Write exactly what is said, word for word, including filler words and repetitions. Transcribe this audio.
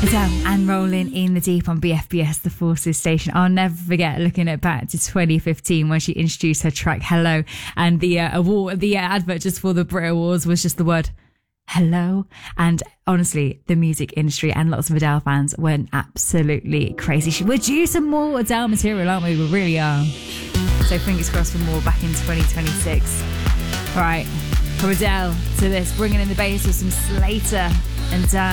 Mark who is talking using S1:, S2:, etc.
S1: Adele and Rolling in the Deep on B F B S, the Forces station. I'll never forget looking at back to twenty fifteen when she introduced her track Hello, and the uh, award, the uh, advert just for the Brit Awards was just the word hello. And honestly, the music industry and lots of Adele fans went absolutely crazy. We're due some more Adele material, aren't we? We really are. So fingers crossed for more back in twenty twenty-six. Right, from Adele to this, bringing in the bass with some Slater and Dan.